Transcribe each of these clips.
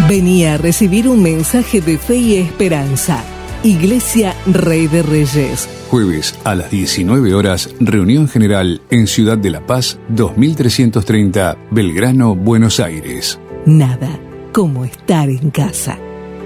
Vení a recibir un mensaje de fe y esperanza. Iglesia Rey de Reyes. Jueves a las 19 horas, reunión general en Ciudad de La Paz, 2330, Belgrano, Buenos Aires. Nada como estar en casa.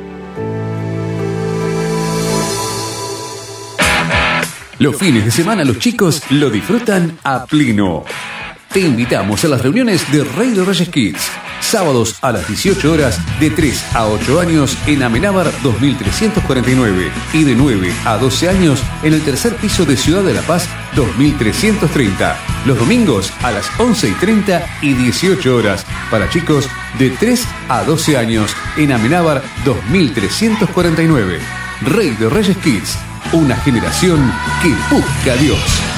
Los fines de semana los chicos lo disfrutan a pleno. Te invitamos a las reuniones de Rey de Reyes Kids. Sábados a las 18 horas, de 3 a 8 años en Amenábar 2349 y de 9 a 12 años en el tercer piso de Ciudad de La Paz 2330. Los domingos a las 11:30 y 18 horas para chicos de 3 a 12 años en Amenábar 2349. Rey de Reyes Kids, una generación que busca a Dios.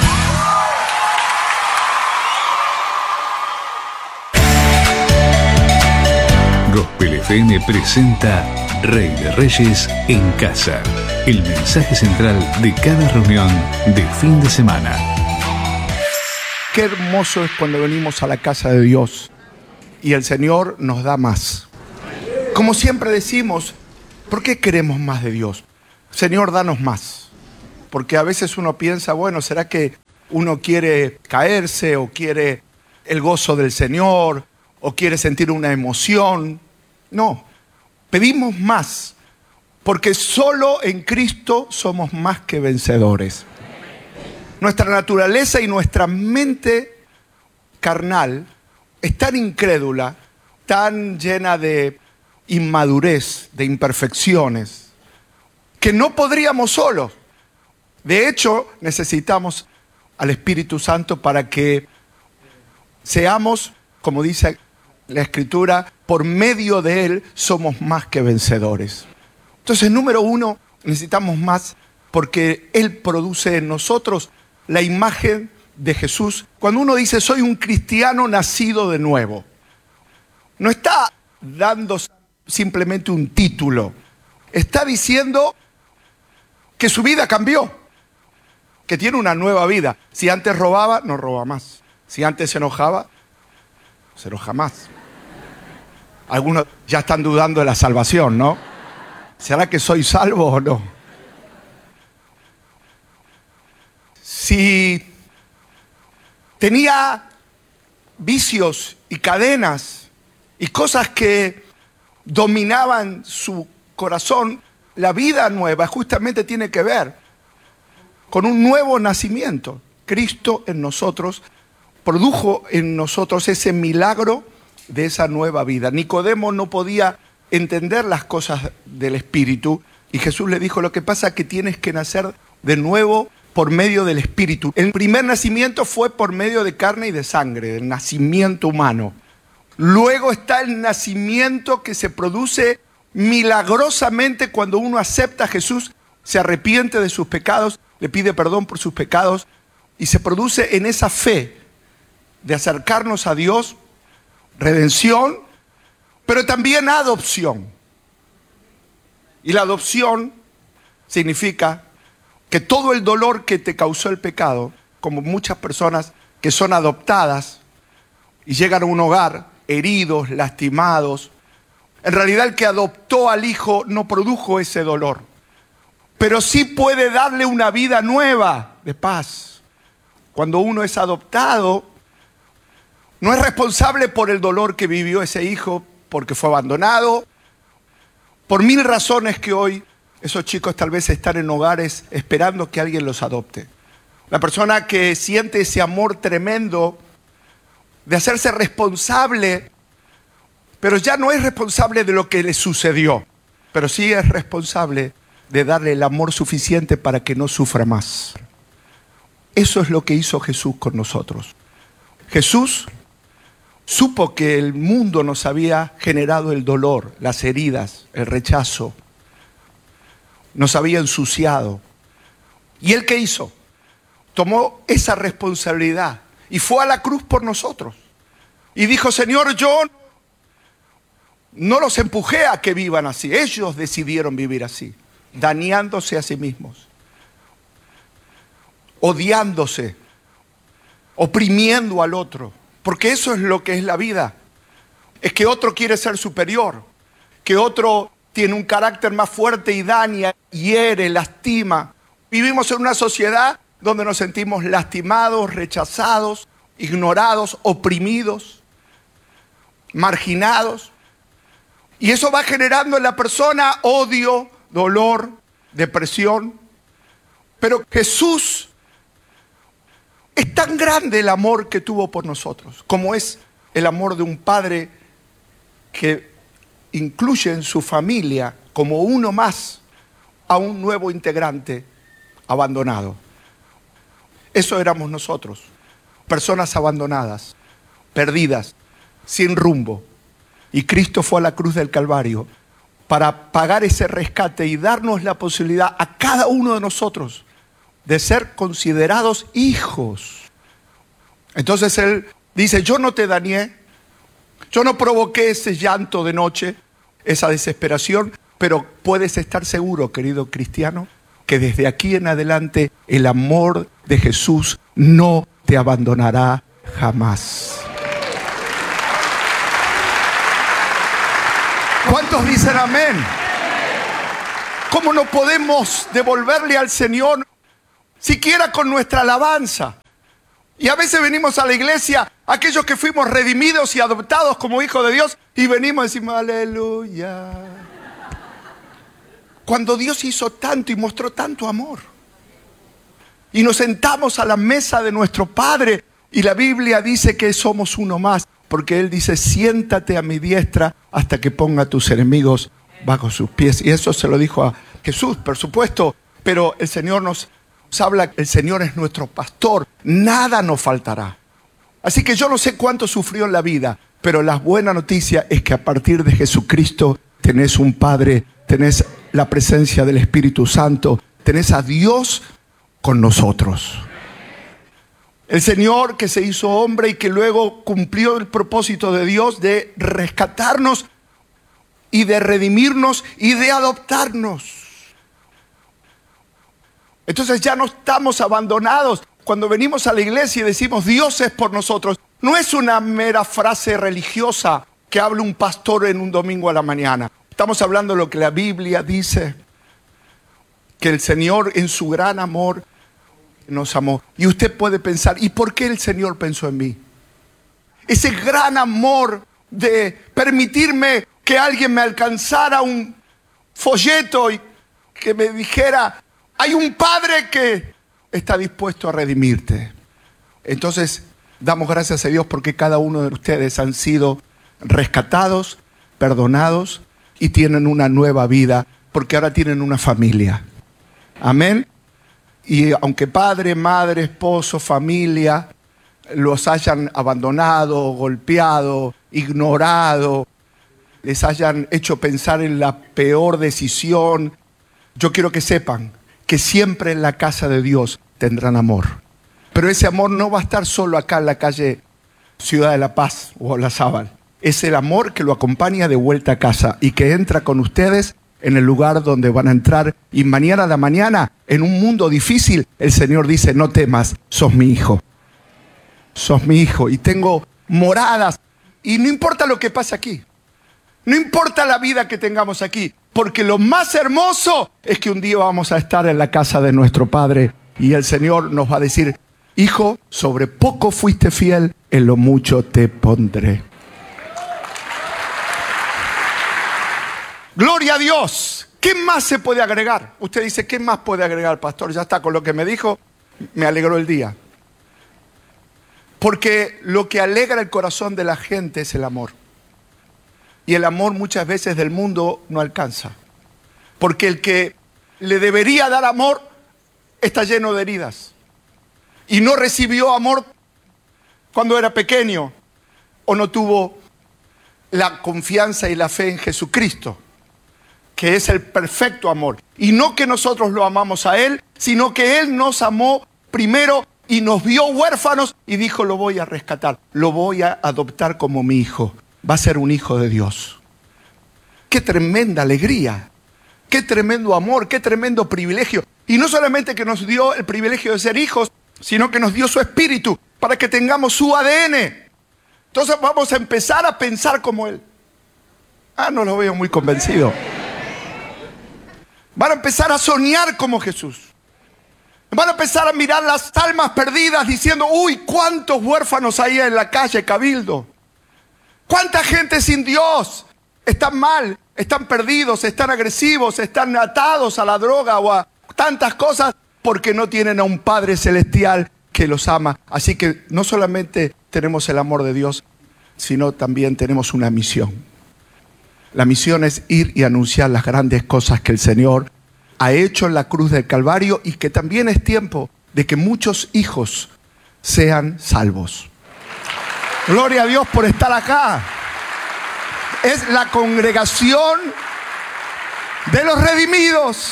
Gospel FM presenta Rey de Reyes en casa. El mensaje central de cada reunión de fin de semana. Qué hermoso es cuando venimos a la casa de Dios y el Señor nos da más. Como siempre decimos, ¿por qué queremos más de Dios? Señor, danos más. Porque a veces uno piensa, bueno, ¿será que uno quiere caerse o quiere el gozo del Señor o quiere sentir una emoción? No, pedimos más, porque solo en Cristo somos más que vencedores. Nuestra naturaleza y nuestra mente carnal es tan incrédula, tan llena de inmadurez, de imperfecciones, que no podríamos solos. De hecho, necesitamos al Espíritu Santo para que seamos, como dice la Escritura, por medio de Él somos más que vencedores. Entonces, número uno, necesitamos más porque Él produce en nosotros la imagen de Jesús. Cuando uno dice, soy un cristiano nacido de nuevo, no está dando simplemente un título. Está diciendo que su vida cambió, que tiene una nueva vida. Si antes robaba, no roba más. Si antes se enojaba, se enoja más. Algunos ya están dudando de la salvación, ¿no? ¿Será que soy salvo o no? Si tenía vicios y cadenas y cosas que dominaban su corazón, la vida nueva justamente tiene que ver con un nuevo nacimiento. Cristo en nosotros produjo en nosotros ese milagro de esa nueva vida. Nicodemo no podía entender las cosas del Espíritu y Jesús le dijo, lo que pasa es que tienes que nacer de nuevo por medio del Espíritu. El primer nacimiento fue por medio de carne y de sangre, del nacimiento humano. Luego está el nacimiento que se produce milagrosamente cuando uno acepta a Jesús, se arrepiente de sus pecados, le pide perdón por sus pecados y se produce en esa fe de acercarnos a Dios, redención, pero también adopción. Y la adopción significa que todo el dolor que te causó el pecado, como muchas personas que son adoptadas y llegan a un hogar heridos, lastimados, en realidad el que adoptó al hijo no produjo ese dolor, pero sí puede darle una vida nueva de paz. Cuando uno es adoptado, no es responsable por el dolor que vivió ese hijo, porque fue abandonado, por mil razones que hoy esos chicos tal vez están en hogares esperando que alguien los adopte. La persona que siente ese amor tremendo de hacerse responsable, pero ya no es responsable de lo que le sucedió, pero sí es responsable de darle el amor suficiente para que no sufra más. Eso es lo que hizo Jesús con nosotros. Jesús supo que el mundo nos había generado el dolor, las heridas, el rechazo. Nos había ensuciado. ¿Y él qué hizo? Tomó esa responsabilidad y fue a la cruz por nosotros. Y dijo, Señor, yo no los empujé a que vivan así. Ellos decidieron vivir así, dañándose a sí mismos, odiándose, oprimiendo al otro. Porque eso es lo que es la vida. Es que otro quiere ser superior. que otro tiene un carácter más fuerte y daña, hiere, lastima. Vivimos en una sociedad donde nos sentimos lastimados, rechazados, ignorados, oprimidos, marginados. Y eso va generando en la persona odio, dolor, depresión. Pero Jesús, es tan grande el amor que tuvo por nosotros, como es el amor de un padre que incluye en su familia como uno más a un nuevo integrante abandonado. Eso éramos nosotros, personas abandonadas, perdidas, sin rumbo. Y Cristo fue a la cruz del Calvario para pagar ese rescate y darnos la posibilidad a cada uno de nosotros de ser considerados hijos. Entonces Él dice, yo no te dañé, yo no provoqué ese llanto de noche, esa desesperación, pero puedes estar seguro, querido cristiano, que desde aquí en adelante el amor de Jesús no te abandonará jamás. ¿Cuántos dicen amén? ¿Cómo no podemos devolverle al Señor siquiera con nuestra alabanza? Y a veces venimos a la iglesia, aquellos que fuimos redimidos y adoptados como hijos de Dios, y venimos y decimos aleluya. Cuando Dios hizo tanto y mostró tanto amor. Y nos sentamos a la mesa de nuestro Padre, y la Biblia dice que somos uno más, porque Él dice, siéntate a mi diestra hasta que ponga a tus enemigos bajo sus pies. Y eso se lo dijo a Jesús, por supuesto, pero el Señor nos habla, el Señor es nuestro pastor, nada nos faltará. Así que yo no sé cuánto sufrió en la vida, pero la buena noticia es que a partir de Jesucristo tenés un Padre, tenés la presencia del Espíritu Santo, tenés a Dios con nosotros. El Señor que se hizo hombre y que luego cumplió el propósito de Dios de rescatarnos y de redimirnos y de adoptarnos. Entonces ya no estamos abandonados. Cuando venimos a la iglesia y decimos Dios es por nosotros, no es una mera frase religiosa que habla un pastor en un domingo a la mañana. Estamos hablando de lo que la Biblia dice, que el Señor en su gran amor nos amó. Y usted puede pensar, ¿y por qué el Señor pensó en mí? Ese gran amor de permitirme que alguien me alcanzara un folleto y que me dijera, hay un Padre que está dispuesto a redimirte. Entonces, damos gracias a Dios porque cada uno de ustedes han sido rescatados, perdonados y tienen una nueva vida, porque ahora tienen una familia. Amén. Y aunque padre, madre, esposo, familia los hayan abandonado, golpeado, ignorado, les hayan hecho pensar en la peor decisión, yo quiero que sepan que siempre en la casa de Dios tendrán amor. Pero ese amor no va a estar solo acá en la calle Ciudad de la Paz o La Sábal. Es el amor que lo acompaña de vuelta a casa y que entra con ustedes en el lugar donde van a entrar. Y mañana a la mañana, en un mundo difícil, el Señor dice, no temas, sos mi hijo. Sos mi hijo y tengo moradas. Y no importa lo que pase aquí. No importa la vida que tengamos aquí. Porque lo más hermoso es que un día vamos a estar en la casa de nuestro Padre. Y el Señor nos va a decir, hijo, sobre poco fuiste fiel, en lo mucho te pondré. Gloria a Dios. ¿Qué más se puede agregar? Usted dice, ¿qué más puede agregar, pastor? Ya está, con lo que me dijo, me alegró el día. Porque lo que alegra el corazón de la gente es el amor. Y el amor muchas veces del mundo no alcanza. Porque el que le debería dar amor está lleno de heridas. Y no recibió amor cuando era pequeño. O no tuvo la confianza y la fe en Jesucristo, que es el perfecto amor. Y no que nosotros lo amamos a Él, sino que Él nos amó primero y nos vio huérfanos y dijo, lo voy a rescatar, lo voy a adoptar como mi hijo. Va a ser un hijo de Dios. ¡Qué tremenda alegría! ¡Qué tremendo amor! ¡Qué tremendo privilegio! Y no solamente que nos dio el privilegio de ser hijos, sino que nos dio su espíritu para que tengamos su ADN. Entonces vamos a empezar a pensar como Él. No lo veo muy convencido. Van a empezar a soñar como Jesús. Van a empezar a mirar las almas perdidas diciendo, uy, cuántos huérfanos hay en la calle Cabildo. Cuánta gente sin Dios. Están mal, están perdidos, están agresivos, están atados a la droga o a tantas cosas porque no tienen a un Padre Celestial que los ama. Así que no solamente tenemos el amor de Dios, sino también tenemos una misión. La misión es ir y anunciar las grandes cosas que el Señor ha hecho en la cruz del Calvario y que también es tiempo de que muchos hijos sean salvos. Gloria a Dios por estar acá. Es la congregación de los redimidos,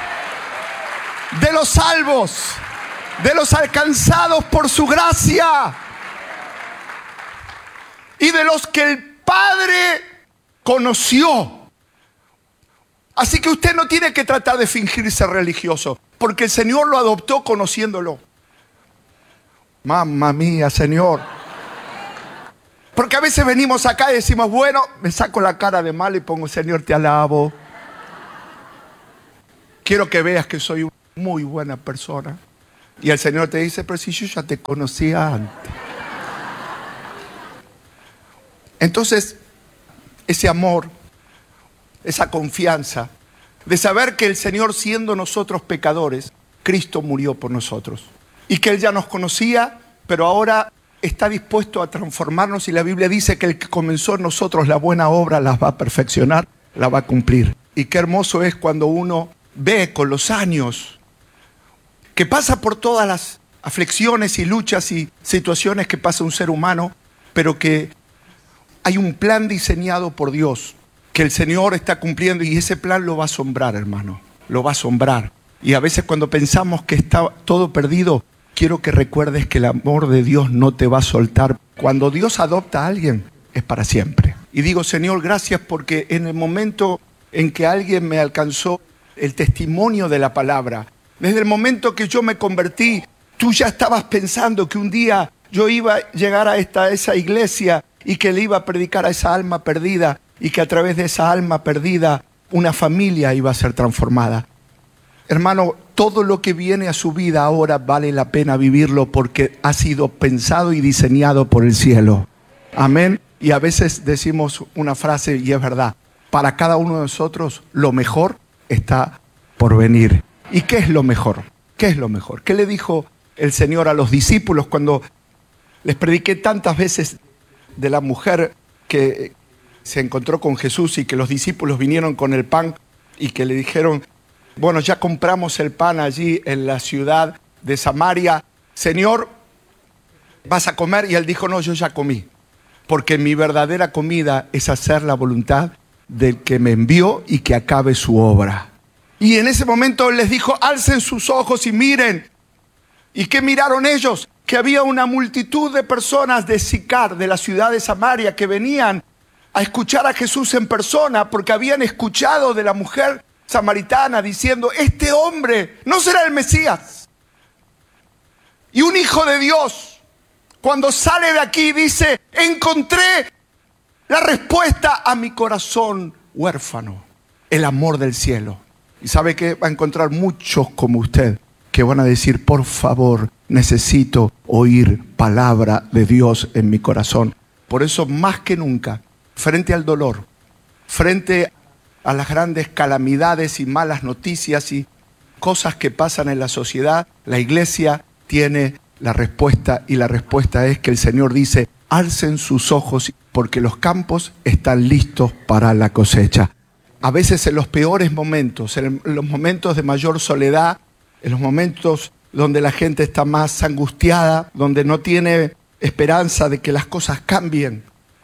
de los salvos, de los alcanzados por su gracia y de los que el Padre conoció. Así que usted no tiene que tratar de fingirse religioso, porque el Señor lo adoptó conociéndolo. Mamma mía, Señor. Porque a veces venimos acá y decimos, bueno, me saco la cara de mal y pongo, Señor, te alabo. Quiero que veas que soy una muy buena persona. Y el Señor te dice, pero si yo ya te conocía antes. Entonces, ese amor, esa confianza de saber que el Señor, siendo nosotros pecadores, Cristo murió por nosotros. Y que Él ya nos conocía, pero ahora está dispuesto a transformarnos, y la Biblia dice que el que comenzó en nosotros la buena obra la va a perfeccionar, la va a cumplir. Y qué hermoso es cuando uno ve con los años que pasa por todas las aflicciones y luchas y situaciones que pasa un ser humano, pero que hay un plan diseñado por Dios que el Señor está cumpliendo, y ese plan lo va a asombrar, hermano, lo va a asombrar. Y a veces cuando pensamos que está todo perdido, quiero que recuerdes que el amor de Dios no te va a soltar. Cuando Dios adopta a alguien, es para siempre. Y digo, Señor, gracias, porque en el momento en que alguien me alcanzó el testimonio de la palabra, desde el momento que yo me convertí, tú ya estabas pensando que un día yo iba a llegar a esa iglesia y que le iba a predicar a esa alma perdida, y que a través de esa alma perdida una familia iba a ser transformada. Hermano, todo lo que viene a su vida ahora vale la pena vivirlo, porque ha sido pensado y diseñado por el cielo. Amén. Y a veces decimos una frase, y es verdad, para cada uno de nosotros lo mejor está por venir. ¿Y qué es lo mejor? ¿Qué es lo mejor? ¿Qué le dijo el Señor a los discípulos cuando les prediqué tantas veces de la mujer que se encontró con Jesús y que los discípulos vinieron con el pan y que le dijeron, bueno, ya compramos el pan allí en la ciudad de Samaria, Señor, ¿vas a comer? Y él dijo, no, yo ya comí, porque mi verdadera comida es hacer la voluntad del que me envió y que acabe su obra. Y en ese momento él les dijo, alcen sus ojos y miren. ¿Y qué miraron ellos? Que había una multitud de personas de Sicar, de la ciudad de Samaria, que venían a escuchar a Jesús en persona, porque habían escuchado de la mujer samaritana diciendo, este hombre no será el Mesías. Y un hijo de Dios, cuando sale de aquí, dice, encontré la respuesta a mi corazón huérfano, el amor del cielo. Y sabe que va a encontrar muchos como usted que van a decir, por favor, necesito oír palabra de Dios en mi corazón. Por eso, más que nunca, frente al dolor, frente a las grandes calamidades y malas noticias y cosas que pasan en la sociedad, la iglesia tiene la respuesta, y la respuesta es que el Señor dice, alcen sus ojos porque los campos están listos para la cosecha. A veces en los peores momentos, en los momentos de mayor soledad, en los momentos donde la gente está más angustiada, donde no tiene esperanza de que las cosas cambien,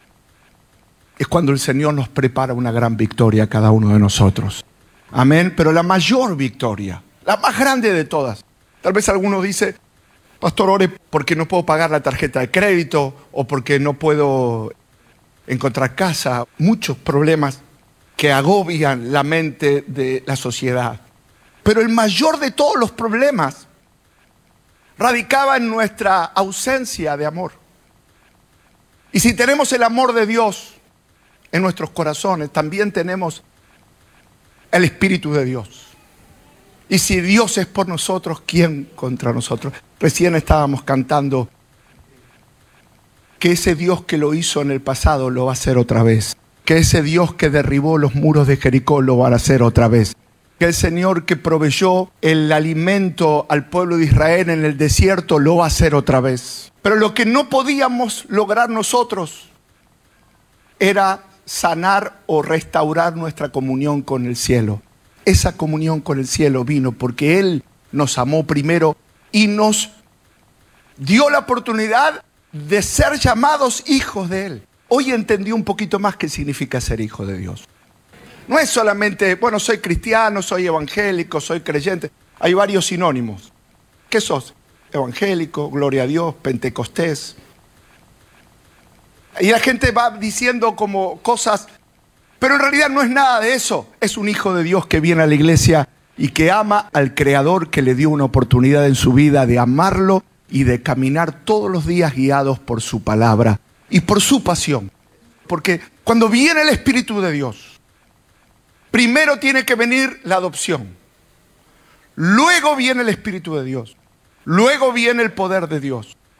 es cuando el Señor nos prepara una gran victoria a cada uno de nosotros. Amén. Pero la mayor victoria, la más grande de todas. Tal vez alguno dice, pastor, ore porque no puedo pagar la tarjeta de crédito, o porque no puedo encontrar casa. Muchos problemas que agobian la mente de la sociedad. Pero el mayor de todos los problemas radicaba en nuestra ausencia de amor. Y si tenemos el amor de Dios, en nuestros corazones, también tenemos el Espíritu de Dios. Y si Dios es por nosotros, ¿quién contra nosotros? Recién estábamos cantando que ese Dios que lo hizo en el pasado lo va a hacer otra vez. Que ese Dios que derribó los muros de Jericó lo va a hacer otra vez. Que el Señor que proveyó el alimento al pueblo de Israel en el desierto lo va a hacer otra vez. Pero lo que no podíamos lograr nosotros era sanar o restaurar nuestra comunión con el cielo. Esa comunión con el cielo vino porque Él nos amó primero y nos dio la oportunidad de ser llamados hijos de Él. Hoy entendí un poquito más qué significa ser hijo de Dios. No es solamente, bueno, soy cristiano, soy evangélico, soy creyente. Hay varios sinónimos. ¿Qué sos? Evangélico, gloria a Dios, pentecostés. Y la gente va diciendo como cosas, pero en realidad no es nada de eso. Es un hijo de Dios que viene a la iglesia y que ama al Creador, que le dio una oportunidad en su vida de amarlo y de caminar todos los días guiados por su palabra y por su pasión. Porque cuando viene el Espíritu de Dios, primero tiene que venir la adopción. Luego viene el Espíritu de Dios. Luego viene el poder de Dios.